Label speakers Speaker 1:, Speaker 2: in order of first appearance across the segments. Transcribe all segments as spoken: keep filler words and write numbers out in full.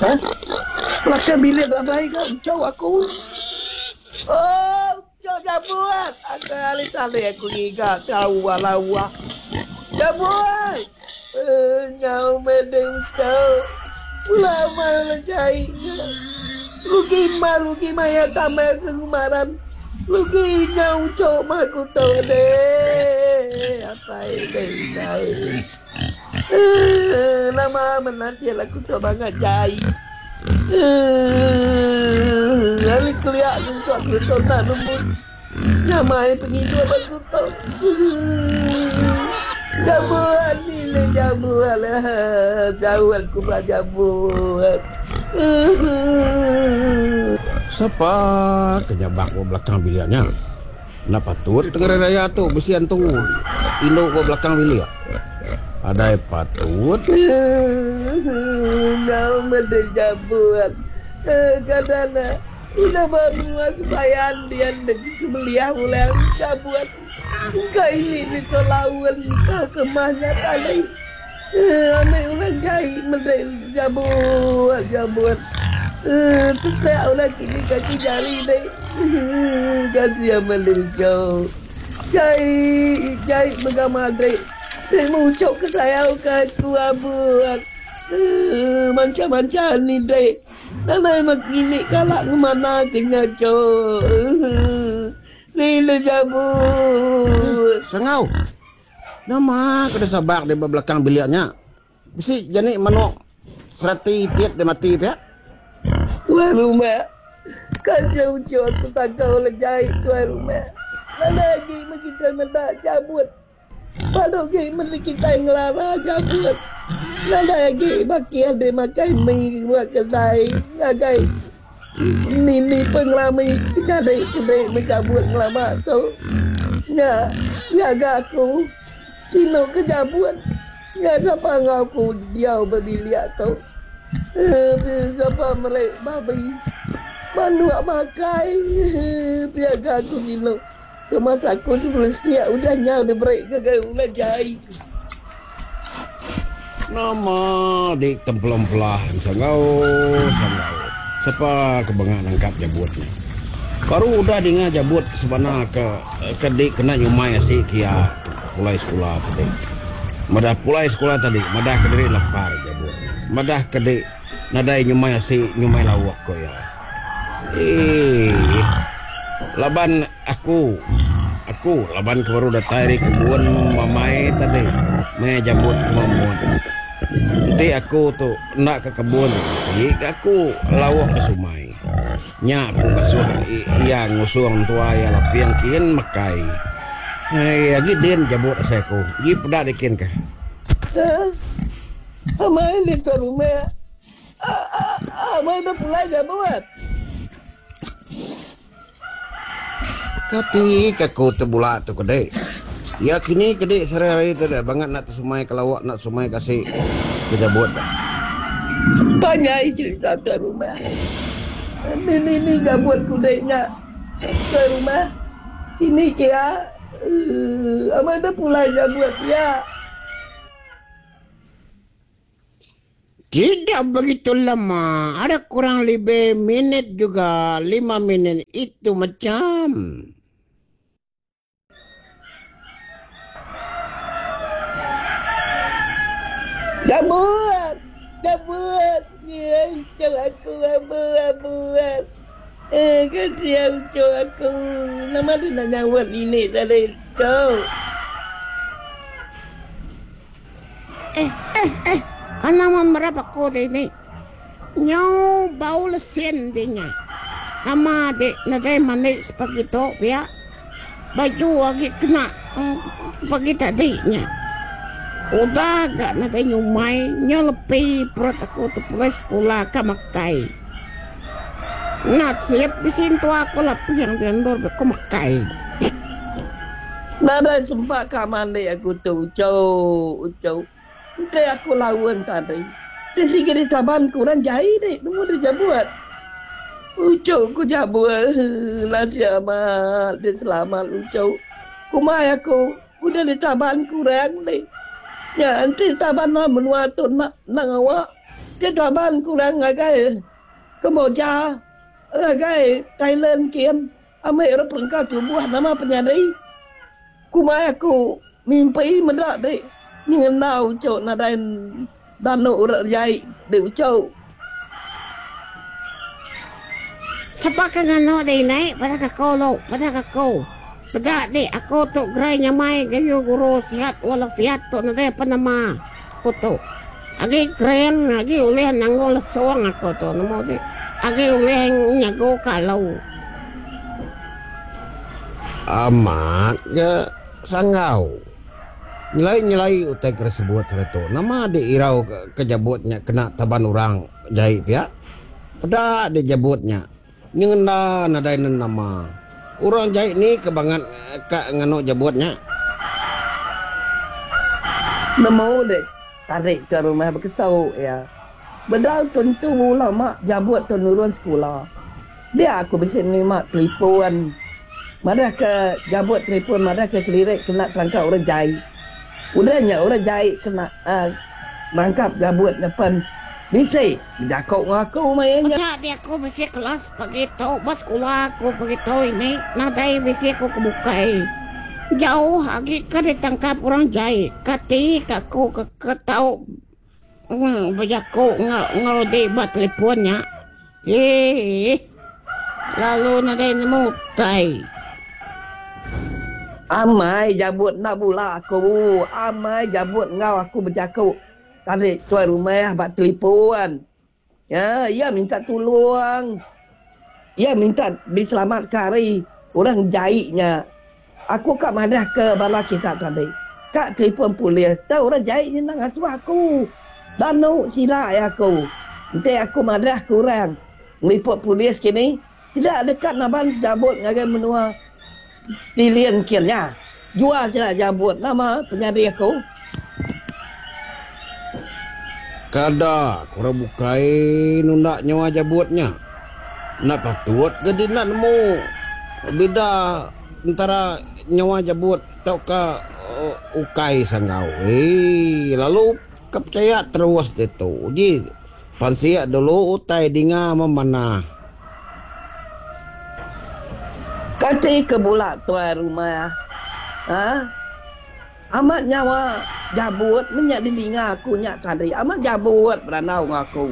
Speaker 1: Ha? Belakang bilik ramai kan? Ucau aku. Oh, ucau jabut. Akali tali aku ngigak kau walawa. Jabut. Eh, nyau medeng ucau. Lama lejai. Lugi ma, lugi maya kamar kemaran. Lugi nyau ucau maku tahu deh. Apa ini? Eh, nama menasihat aku tu banget jai. Eh, hari keliak untuk aku tu nak nembus. Nama yang penghidup aku tu. Jamuan ni le jamuan lah. Jauh aku buat jamuan.
Speaker 2: Siapa kejabak ke belakang biliknya? Napa tu di tengah raya tu besian tu. Ilo ke belakang bilik. Ada patut.
Speaker 1: Kau mesti jabuan. Kadang-kadang ina baru kebayaan dia nak sembeliah ulang jabuan. Kau ini ni tolawan kau kemahnya tadi. Ame ulang jai mesti jabuan jabuan. Tu kayak ulang kini kaki jari ni. Kasi yang meluncur. Jai jai mengamadri. Dia mengucap ke saya ke aku buat uh, macam-macam ni dek. Nanai makini kalak ke mana kena cok. Uh, ni le jabu.
Speaker 2: Sengau. Nama kena sabak di belakang biliknya. Bisi jani manuk serati tiap dia mati pia.
Speaker 1: Tuan rumah. Kasih ucap aku tak kau lejai tuan rumah. Nanai lagi kita mendak jabut. Pada ke mesti kita ngelara jabut. Nada lagi baki ada makan mie buat kedai. Ngagai ni ni penglami kedai kedai mencabut ngelama tu. Ya, jaga aku. Sino kejabut. Ya siapa ngaku dia berbiliak tu. Eh, siapa mereka babi. Manuak makai. Jaga aku sino. Kemas aku sebelum setiap udahnya udah break ke gaya ulah jai.
Speaker 2: Nama di tempelom-pelah sangau sangau. Siapa kebangan angkat jabut ni. Baru udah dengar jabut sebenarnya ke kedik kena nyumai si kia pulai sekolah tadi. Madah pulai sekolah tadi, madah kediri lapar jabut. Madah kedik nadai nyumai si nyumai lawak ko ya. Eh laban aku aku laban ke baru datang dari kebun mamai tadi mai jambut ke mamun nanti aku tu nak ke kebun si aku lawak ke sumai nya aku kasuh iya ngusuang tua ya lapiang kian makai eh lagi den jambut saya aku gi pedak dikin ke
Speaker 1: amai ni tu rumah amai dah pulai jambut.
Speaker 2: Tapi aku terbulak tu kedai. Ya kini kedai sehari-hari tu dah banget nak tersumai kelawak nak sumai kasih kejabut dah.
Speaker 1: Banyak cerita ke rumah. Ni ni ni jabut kudainya ke rumah. Kini kira uh, apa dah pula jabut ya.
Speaker 2: Tidak begitu lama. Ada kurang lebih minit juga. Lima minit itu macam.
Speaker 1: Jabut, jabut, ya ucap aku jabut, jabut. Eh, kasihan ucap aku. Nama tu nak jawab ini tadi tu.
Speaker 2: Eh, eh, eh. Anak berapa kode ini? Nyau bau lesen dia. Nama dek nadai manik seperti tu ya. Baju lagi kena pagi tadinya. Udah gak nadai nyumai nyelepi perut aku tu pulai sekolah kamakai. Nak siap bisin tu aku lapih yang diandor aku makai.
Speaker 1: Nada sempat kamande aku tu ucau ucau. Nanti aku lawan tadi. Dia sikit di taban kurang jahit dek. Nunggu dia jabut. Ucau ku jabut. Nasi amat. Dia selamat ucau. Kumai aku. Udah di taban kurang dek. Ya nanti taban lah menua tu nak nak awak. Dia taban kurang ngagai kemoja, ngagai Thailand kian, ame orang perangkat tubuh nama penyadari. Kumai aku mimpi mendak dek, ni nau cok nadain dano urat jai dek cok.
Speaker 3: Sebab ka ngano day nay, pada ka kolo, pada ka ko. Pada di ako to gray nyamay gayo guro sihat wala sihat to na day panama. Ako to. Agi kren, agi ulihan nanggol soang ako to namo di. Agi ulihan nyago kalau.
Speaker 2: Amat ya sanggau. Nyelai-nyelai utai tersebut itu. Nama diirau ke, kejabutnya kena taban orang jahit ya. Pada dijabutnya. Nyengenda nadain nama orang jahit ni kebangan kak ngano jabutnya.
Speaker 1: Namo dek tarik ke rumah berketau ya. Bedal tentu lama jabut turun sekolah. Dia aku bisa ni mak telefon. Mana ke jabut telefon, mana ke kelirik kena terangkap orang jahit. Udahnya orang jahit kena uh, rangkap jabut depan. Bisa berjakau dengan aku mainnya.
Speaker 3: Macam dia aku besi kelas begitu, bas sekolah aku begitu ini, nadai besi aku kebukai. Jauh lagi ke ditangkap orang jahit. Ketika aku ke ketau, hmm, berjakau ngau ngau debat teleponnya. Eh, lalu nadai nemu tai.
Speaker 1: Amai jabut nak pula aku. Amai jabut ngau aku berjakau. Tarik tuan rumah buat telefon. Ya, ia minta tolong. Ia minta diselamatkan hari orang jahitnya. Aku kat madah ke bala kita tadi. Kak telefon polis. Tahu orang jahitnya nak asuh aku. Danu silap ya aku. Nanti aku madah ke orang. Meliput polis kini. Tidak dekat naban jabut ngagai menua tilian kiannya. Jual sila jabut nama penyadari aku.
Speaker 2: Kada kurang bukai nundak nyawa jabutnya. Nak patut gede nak nemu beda antara nyawa jabut tau ka uh, ukai sanggau. Eh lalu kepercaya terus itu. Ji pansia dulu utai dinga memanah.
Speaker 1: Kati ke bulat tuan rumah. Ha? Amat nyawa jabut menyak di linga aku nyak tadi. Amat jabut beranau dengan aku.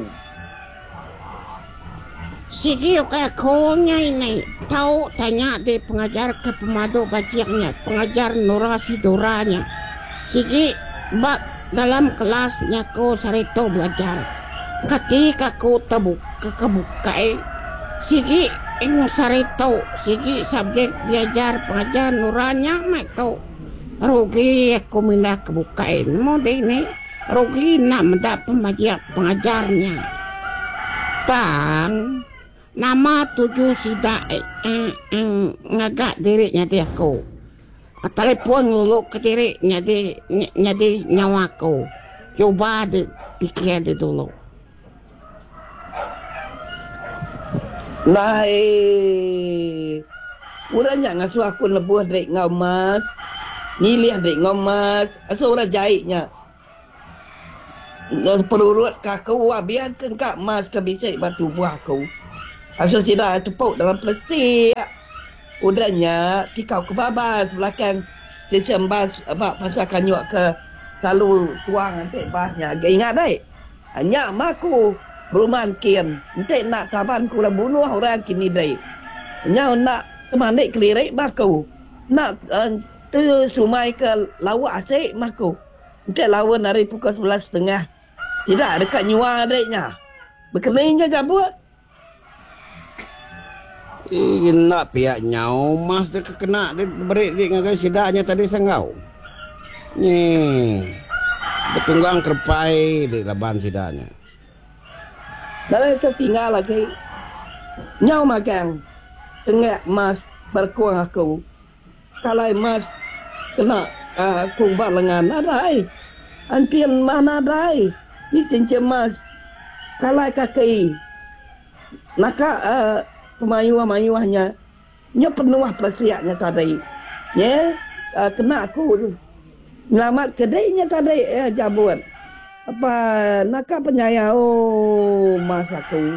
Speaker 3: Sigi kayak konya ini tahu tanya di pengajar ke pemadu bajiaknya, pengajar Nurasi Doranya. Sigi bak dalam kelasnya ko sarito belajar. Ketika ko tabuk ke kebukai, sigi ing sarito, sigi subjek diajar pengajar Nuranya mek tau. Rugi aku mindah kebukain. Mau deh ini rugi nak mendapat pengajar pengajarnya. Tang nama tujuh sida eh, eh, ngagak dirinya dia aku. Telepon dulu ke dirinya di nyadi nyawaku. Coba di pikir di dulu.
Speaker 1: Nah, eh, urangnya ngasuh aku lebuh dari ngau mas. Nilih dek ngomas, asal orang jahitnya. Perurut kaku, biarkan kak mas ke bisik batu buah aku. Asal sida tepuk dalam plastik. Udahnya, tikau ke babas belakang stesen bas, abak pasal kanyuk ke selalu tuang nanti basnya. Ingat dek, hanya maku beruman kian. Nanti nak taban kurang bunuh orang kini dek. Hanya nak teman dek kelirik baku. Nak uh, tu sumai ke lawak asyik maku. Nanti lawan hari pukul sebelas setengah. Tidak dekat nyua adiknya. Berkeningnya jabut.
Speaker 2: Eh nak pihak nyau mas dia kena dia berik dia ngagai sidaknya tadi sanggau. Ni bertunggang kerpai di laban sidaknya.
Speaker 1: Dalam itu tinggal lagi. Nyau makan. Tengah mas berkuang aku. Kalau mas kena uh, kubah lengan adai. Antian mana adai. Ni cincin mas. Kalau kaki. Naka uh, pemayuah-mayuahnya. Nya penuh persiapnya tadi. Ya. Uh, kena aku. Nyelamat kedainya tadi uh, jabut. Apa nak penyaya oh mas aku.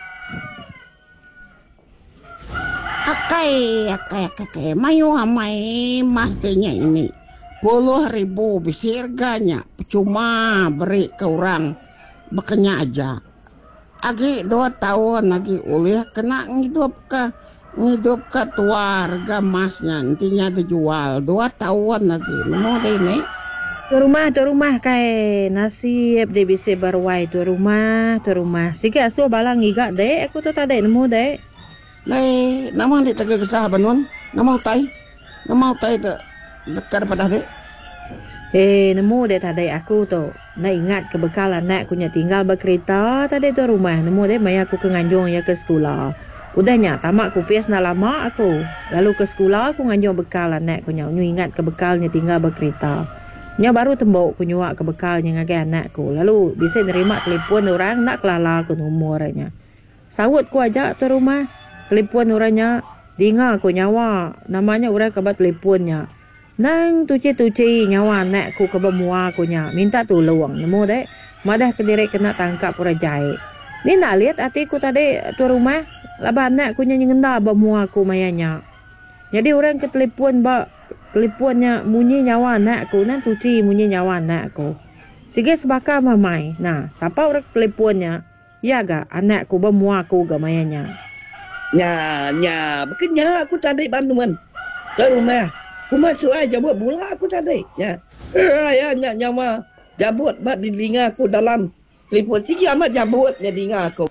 Speaker 3: Akai, akai, akai, mayu hamai mastinya ini. Puluh ribu bisirganya, cuma beri ke orang bekenya aja. Agi dua tahun lagi ulih kena ngidup ke ngidup ke keluarga masnya nantinya dijual dua tahun lagi. Nemu deh ini.
Speaker 4: Tu rumah, tu rumah kai nasib dia bisa berwai tu rumah, tu rumah. Sikit asu balang iga dek, aku tu tak ada nemu dek.
Speaker 3: Lai, nama di tegak kesah banun, nama utai, nama utai te dekat pada dek.
Speaker 4: Eh, nemu dek tak ada aku tu. Nak ingat kebekal anak aku nya tinggal berkereta, tak ada tu rumah. Nemu dek maya aku ke Nganjung ya ke sekolah. Udahnya tamat kupias nak lama aku. Lalu ke sekolah aku Nganjung bekal anak aku nya. Nyu ingat kebekalnya tinggal berkereta. Nya baru tembok ku nyuak kebekalnya ngagai anakku. Lalu bisa nerima telefon orang nak kelala aku nomornya. Sawut ku ajak tu rumah. Telefon orangnya dengar aku nyawa. Namanya orang kebat telefonnya. Nang tuci-tuci nyawa anakku ke bemua aku nya. Minta tolong. Nemu dek. Madah kediri kena tangkap orang jahit. Ni nak lihat hatiku tadi tu rumah. Laba anakku nya ngenda bemua aku mayanya. Jadi orang ke telefon ba telefonnya munyi nyawa anakku. Nan tuci munyi nyawa anakku. Sige sebaka mamai. Nah, siapa orang telefonnya? Ya ga anakku bemua aku ga mayanya.
Speaker 1: Nya, nya, bekenya aku tak ada bantuan. Ke rumah. Aku masuk aja buat bola aku tak ada. Ya. Raya nya nyawa jabut bat di telinga aku dalam telefon sigi amat jabutnya telinga aku.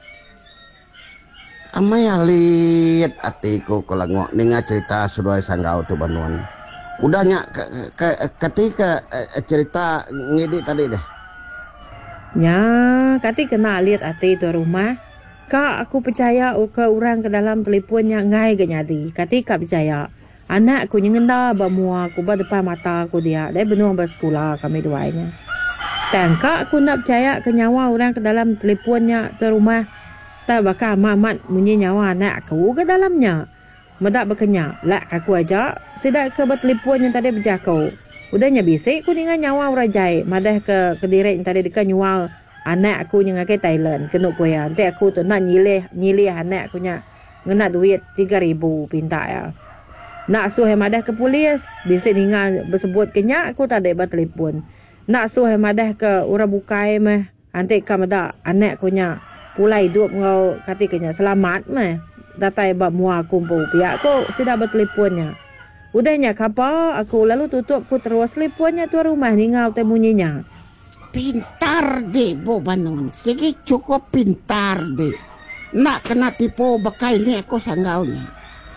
Speaker 3: Amai alit atiku kalau ngok dengar cerita sudah sanggau tu banuan. Udahnya ke, ke, ketika uh, cerita ngedi tadi deh.
Speaker 4: Ya, kati kena lihat hati tu rumah. Kak aku percaya ke orang ke dalam telefonnya ngai ke nyadi. Kati kak percaya. Anak aku nyengenda bamua aku ba depan mata aku dia. Dia benar bersekolah kami duanya. Dan kak aku nak percaya ke nyawa orang ke dalam telefonnya tu rumah. Tak bakal mamat munyi nyawa anak aku ke dalamnya. Medak berkenya. Lak aku aja. Sedak ke bertelefon yang tadi berjakau. Udahnya bisik aku dengan nyawa orang jahit. Madah ke kediri yang tadi dekat nyual. Anak aku yang ke Thailand. Kena kuya. Nanti aku tu nak nyilih. Nyilih anak aku nya. Ngena duit tiga ribu pinta ya. Nak suh madah ke polis. Bisik dengan bersebut kenya. Aku tak ada bertelefon. Nak suh madah ke orang bukai meh. Nanti ka madah anak aku nya. Pulai hidup ngau kati kenya. Selamat meh. Datai bab mua kumpul pihak aku. Sudah bertelefonnya. Udahnya kapa aku lalu tutup ku terus telefonnya tu rumah ni ngau temunyinya.
Speaker 3: Pintar deh bo banun. Segi cukup pintar deh. Nak kena tipu bekai ni aku sanggaunya.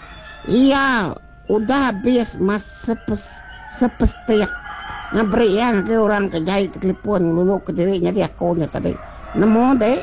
Speaker 3: Iya, udah habis mas sepes sepestek. Ngabri yang ke orang kejahit telepon lulu ke dirinya dia akunnya tadi. Nemu deh.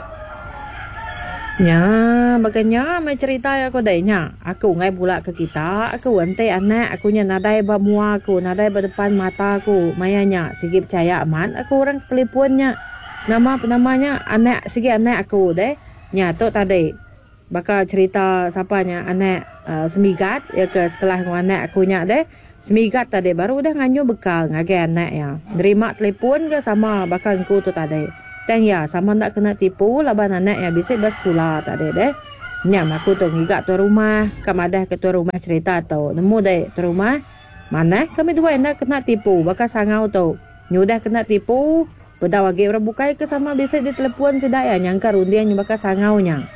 Speaker 4: Ya, makanya mai cerita aku dainya. Aku ngai pula ke kita, aku ante anak aku nya nadai ba mua aku, nadai ba depan mata aku. Mayanya sigi percaya aman aku orang teleponnya. Nama namanya anak sigi anak aku deh. Nya tok tadi. Bakal cerita siapanya anak uh, semigat ya ke sekolah dengan anak aku nya deh. Semigat tadi baru dah nganyo bekal ngage anak ya. Nerima telepon ke sama bakal ku tu tadi. Teng ya sama nak kena tipu laban anak yang bisa bersekolah tak ada deh. Nyam aku tu ngigak tu rumah, kamadah ke tu rumah cerita tu. Nemu deh tu rumah. Mana kami dua nak kena tipu, bakal sangau tu. Nyudah kena tipu, pada wagi orang bukai ke sama bisa di telefon sedaya nyangka rundian yang bakal sangau nya.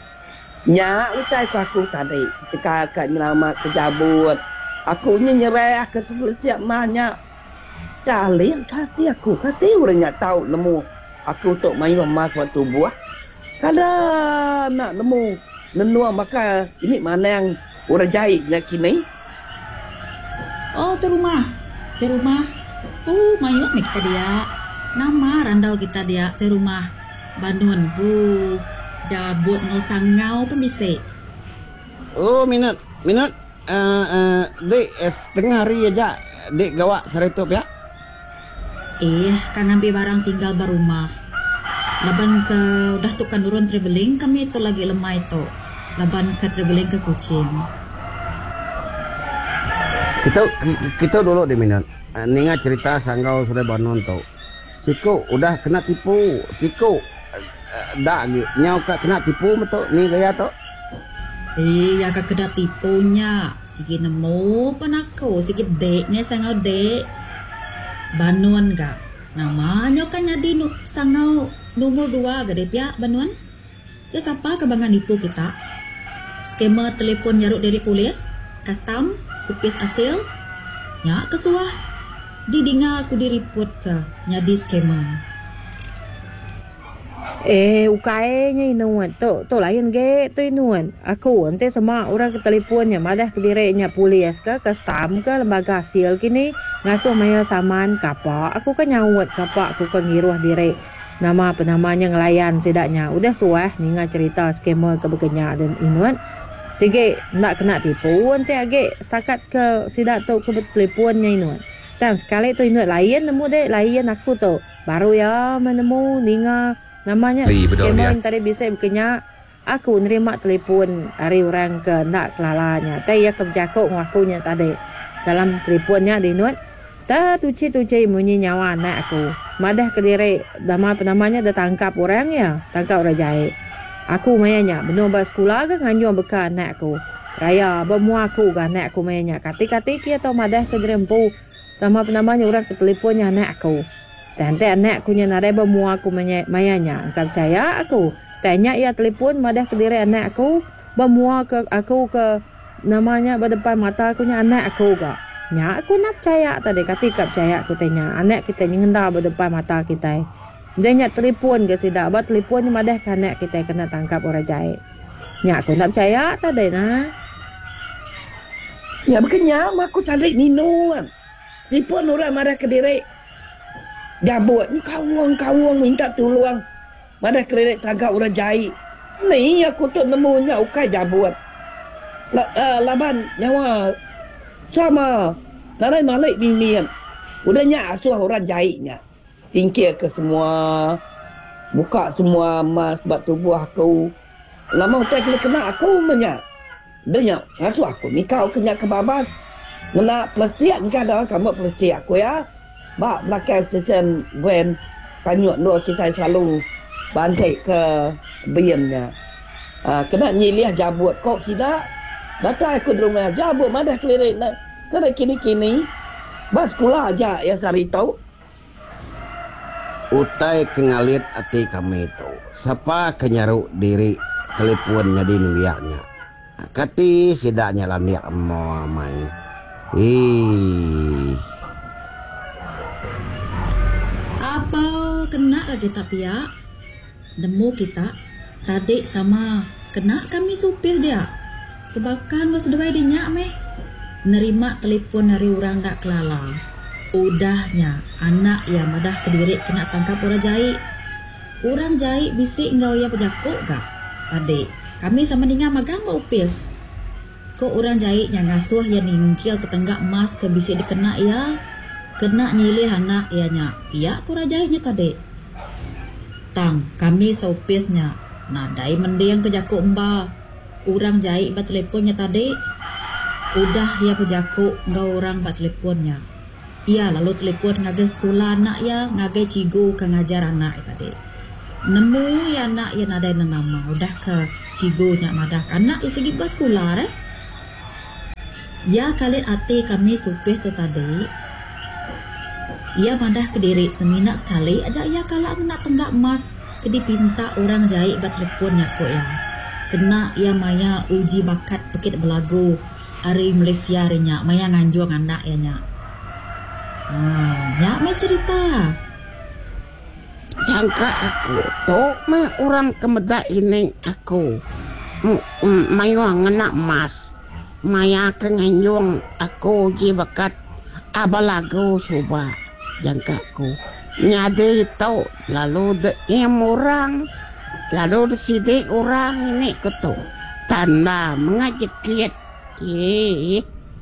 Speaker 1: Nya ucai aku tadi ketika kak nyelamat kejabut. Aku nyerai ke sebelum setiap mahnya. Kalian kati aku, kati orangnya tahu nemu. Aku untuk main emas waktu buah. Kada nak nemu nenua maka ini mana yang orang jahitnya kini.
Speaker 5: Oh tu rumah. Tu rumah. Oh mayuk mek kita dia. Nama randau kita dia tu rumah. Banun bu jabut ngau sangau pembisik.
Speaker 3: Oh minat minat. Uh, uh, dek setengah hari aja dek gawak seretup ya.
Speaker 5: Eh, kan ambil barang tinggal barumah. Laban ke dah tukang turun traveling, kami itu lagi lemah itu. Laban ke traveling ke Kuching.
Speaker 3: Kita kita dulu di minat. Ninga cerita sanggau sudah bangun tu.
Speaker 2: Siko udah kena tipu. Siko uh, dak lagi. Nyau kak kena tipu betul ni gaya tu.
Speaker 5: Eh, ya kak kena tipunya. Sikit nemu pan aku. Sikit deknya sangau dek. Banuan kak. Namanya kan jadi nu, sangau nomor dua gede pihak Banuan. Ya siapa kebangan nipu kita? Skema telefon nyaruk dari polis, custom, upis asil. Ya kesuah. Didinga aku direport ke nyadi skema.
Speaker 4: Eh, ukai nya inuan. Tu, tu lain ge, tu inuan. Aku ente sama orang ke teleponnya, madah ke direknya polis ke, custom ke, lembaga hasil kini, ngasuh maya saman kapak. Aku kan nyawat kapak, aku kan ngiruh direk. Nama penamanya ngelayan sedaknya. Udah suah ninga cerita skema kebegenya dan inuan. Sige, nak kena tipu, ente age setakat ke sidak tu ke teleponnya inuan. Dan sekali tu inuan lain nemu dek, lain aku tu. Baru ya menemu ninga namanya skema yang tadi bisa berkenya. Aku nerima telefon dari orang ke nak kelalanya. Tapi ya keberjakuk ngakunya tadi. Dalam teleponnya di nuat. Tak tuci-tuci munyi nyawa anak aku. Madah ke diri nama penamanya dah tangkap orang ya. Tangkap orang jahit. Aku mayanya benar bah sekolah ke nganjung bekal anak aku. Raya bermua aku ke anak aku mayanya. Katik-katik ya tau madah ke diri empu. Nama penamanya orang ke teleponnya anak aku. Dan tak anak aku yang ada bermua aku mayanya. Engkau percaya aku. Tanya ia telefon madah ke diri anak aku. Bermua ke aku ke namanya berdepan mata aku nya anak aku ke. Nya aku nak percaya tadi. Ketika percaya aku tanya. Anak kita yang hendak berdepan mata kita. Dia nak telefon ke sidak. Buat telefon ni madah ke anak kita kena tangkap orang jahit. Nya aku nak percaya tadi nah.
Speaker 1: Ya makanya aku cari Nino kan. Telefon orang madah ke diri. Jabut, kawang-kawang minta tolong. Mana kredit tagak orang jahit. Ni aku tu nemunya ukai jabut. La, uh, laban nyawa sama. Narai nalik bimian. Udahnya asuh orang jahitnya. Tingkir ke semua. Buka semua emas buat tubuh aku. Lama utai kena kena aku menyak. Dia ngasuh aku. Ni kau kena kebabas. Kena plastik. Ni kan ada kamu plastik aku ya. Bak belakang stesen Wen kanyut dua kita selalu bantai ke biamnya. Uh, kena nyilih jabut kok tidak. Datang aku di rumah jabut mana kelirik nak. Kena kini-kini. Bas sekolah aja ya sari tahu.
Speaker 2: Utai kengalit hati kami itu. Siapa kenyaruk diri teleponnya di nuliaknya. Kati sidaknya landiak mau main. Ih.
Speaker 5: Apa kena lagi tapi ya? Nemu kita tadi sama kena kami supir dia. Sebab kan gak sedawai dinyak meh. Nerima telepon dari orang dak kelala. Udahnya anak yang madah kedirik kena tangkap orang jahit. Orang jahit bisik engkau ya pejakuk gak? Tadi kami sama dengan magang mau upis. Kok orang jahit yang ngasuh yang ningkil ke tenggak emas ke bisik dikena ya? Kena nyilih anak ianya. Iya aku rajahnya tadi. Tang, kami saupisnya. Nadai mendiang ke jakuk mba. Orang jahit bat teleponnya tadi. Udah ya pejakuk ngau orang bat teleponnya. Iya lalu telepon ngagai sekolah anak ya. Ngagai cigu ke ngajar anak tadi. Nemu ya anak ya nadai nama. Udah ke cigu nyak madah. Anak ya segi bas sekolah eh. Ya kalian ati kami supis tu tadi. Ia madah ke diri seminat sekali aja ia kalau nak tenggak emas ke dipinta orang jahit bat teleponnya kok ya. Kena ia maya uji bakat pekit belagu hari Malaysia nya maya nganjuang anak ya nya. Ah, nya mai cerita.
Speaker 3: Jangka aku tu mah orang kemedak ini aku. Mm, mm, mayu ngena emas. Maya ke nganjuang aku uji bakat abalagu suba. Jangkaku nyade tau lalu de em orang lalu de sidik orang ini ketu tanda mengajekit eh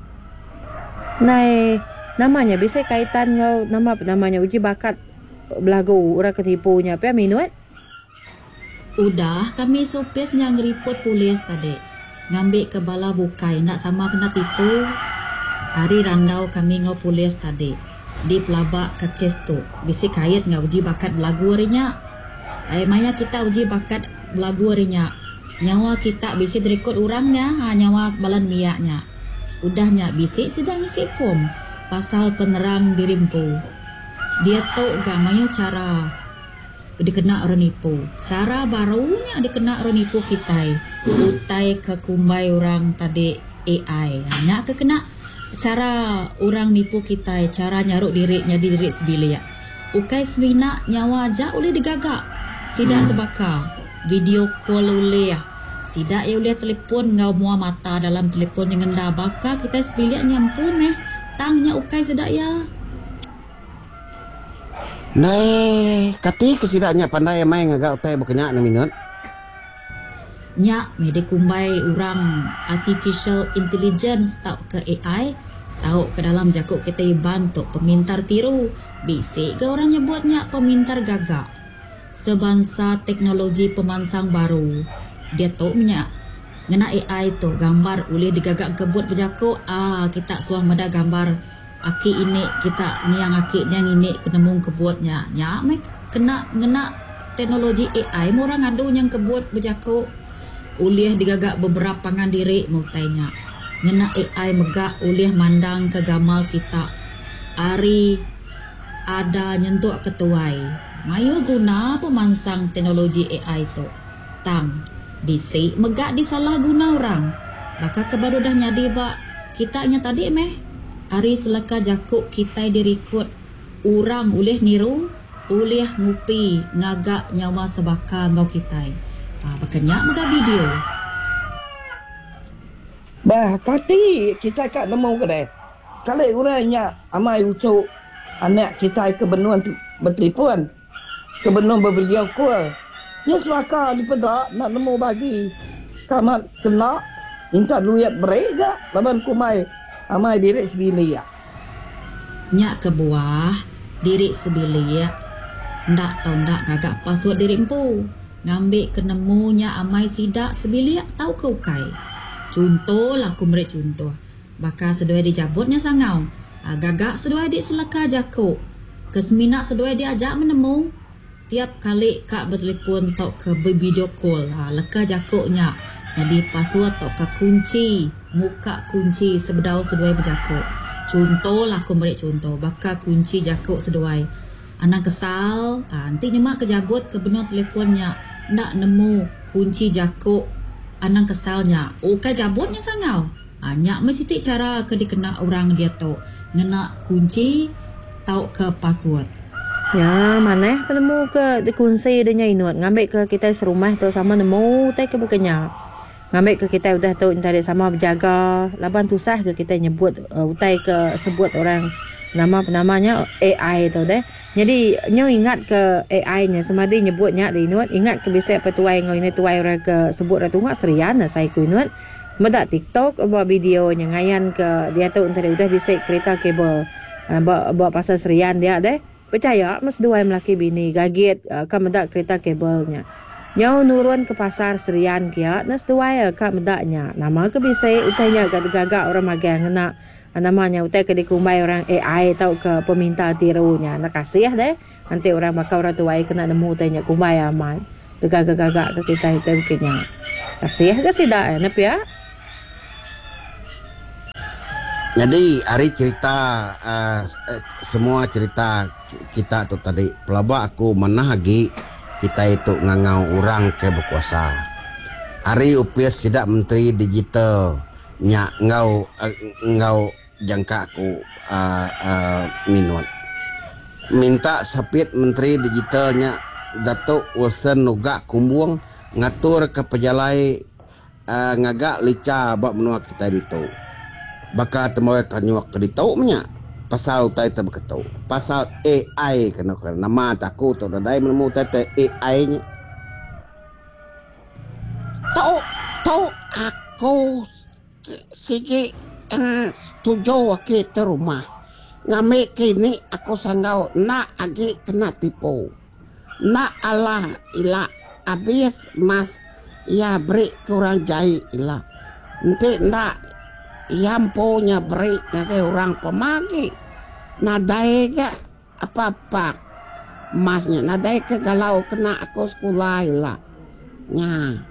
Speaker 4: Nai namanya bisa kaitan ngau nama namanya uji bakat belagu orang ketipunya apa minuat?
Speaker 5: Udah kami sopisnya ngeripot polis tadi. Ngambil ke bala bukai nak sama kena tipu. Hari randau kami ngau polis tadi. di pelabak ke kes tu. Bisi kait ngau uji bakat belagu harinya. Eh maya kita uji bakat belagu harinya. Nyawa kita bisi direkod orangnya, ha nyawa balan miaknya. Udahnya bisi sedang isi form pasal penerang dirimpu. Dia tahu ga maya cara dikena orang nipu. Cara barunya dikena orang nipu kita. Utai ke kumbai orang tadi A I. Hanya ke kena cara orang nipu kita, cara nyaruk diri nyadi diri sebilik. Ukai semina nyawa aja boleh digagak. Sidak sebaka video call boleh. Sidak ya boleh telefon ngau mua mata dalam telefon yang ngenda baka kita sebilik nyampun meh. Tangnya ukai sedak ya.
Speaker 2: Nai, kati kesidaknya pandai main ngagak utai berkenyak na minut.
Speaker 5: Nyak mede kumbai orang artificial intelligence tau ke A I, tahu ke dalam jakuk kita bantu pemintar tiru. Bisik ke orang nyebut nyak pemintar gagak. Sebangsa teknologi pemansang baru. Dia tahu nyak ngena A I tu gambar boleh digagak kebut berjakuk. Ah, kita suang meda gambar aki ini kita niang aki niang ini kenemung kebutnya. Nyak mek kena ngena teknologi A I orang adu yang kebut berjakuk. Uliah digagak beberapa pangan diri mutainya. Ngena A I megak uliah mandang ke gamal kita. Ari ada nyentuk ketuai. Mayu guna pemansang teknologi A I tu. Tang, disik megak disalah guna orang. Baka kebaru dah nyadi bak kitanya tadi meh. Ari selaka jakuk kita dirikut. Orang uliah niru, uliah ngupi ngagak nyawa sebaka ngau kita. Ha, berkenyak mega video.
Speaker 1: Bah, kati kita kat nemu kedai. Kalau orangnya amai ucuk anak kita ke benuan bertelefon. Ke benuan berbeliau call. Nya selaka di pedak nak nemu bagi. Kamat kena minta duit break je. Laban kumai amai diri sebilik.
Speaker 5: Nyak ke buah diri sebilik. Ndak tau ndak gagak password diri empu. Ngambil kenemunya amai sidak sebilik tahu ke ukai. Contoh lah aku merik contoh. Baka sedua dijabutnya sangau. Ha, gagak sedua di selaka jakuk. Keseminak sedua diajak menemu. Tiap kali kak bertelefon tok ke video call. Ha, leka jakuknya. Jadi password tok ke kunci. Muka kunci sebedau sedua berjakuk. Contoh lah aku merik contoh. Baka kunci jakuk sedua. Anang kesal. Ha, nanti nyemak kejagut ke benua telefonnya. Ndak nemu kunci jakuk. Anang kesalnya. Oh, kan jabutnya sangau. Ha, nyak mesti tik cara ke dikena orang dia tu. Ngena kunci, tahu ke password.
Speaker 4: Ya, mana penemu ke di kunci dia inut. Ngambil ke kita serumah tu sama nemu tai ke berkenyak. Ngambil ke kita udah tahu entah dia sama berjaga. Laban tu sah ke kita nyebut uh, utai ke sebut orang nama penamanya A I tu deh. Jadi nyo ingat ke A I nya semadi nyebutnya di inut. Ingat ke bisa petuai ngau ini tuai orang ke sebut ratu ngak serian na saya ku inut. Medak TikTok buat video nya ngayan ke dia tu entah dia udah bisa kereta kabel. Uh, buat buat pasal serian dia deh. Percaya mas dua melaki bini gaget uh, kan medak kereta kabelnya. Nyo nurun ke pasar serian kia nas dua ka medaknya. Nama ke bisa utainya gagak orang magang ngena namanya utai ke dikumbai orang A I tau ke peminta tirunya. Nak kasih deh. Nanti orang bakal orang tuai kena nemu utainya kumbai aman. Tegak-gagak ke kita itu kenya. Kasih ke sidak nep ya.
Speaker 2: Jadi hari cerita uh, semua cerita kita tu tadi pelabak aku mana lagi kita itu ngangau orang ke berkuasa. Hari upias sidak menteri digital nyak ngau uh, ngau jangka aku uh, uh, minut minta sapit menteri digitalnya Datuk Wilson Nugak Kumbuang ngatur ke pejalai uh, ngagak lica bab menua kita itu baka temoy kanyuak ke ditau nya pasal utai te beketau pasal A I kena kena nama takut tu dai menemu tete A I nya tau tau aku sige uh, setuju wakil ke rumah ngambil kini aku sanggau nak agi kena tipu nak Allah ila habis mas ya beri kurang jahit ila nanti nak yang punya beri nanti orang pemagi
Speaker 3: nadai ke apa-apa masnya nadai ke galau kena aku sekolah lah nya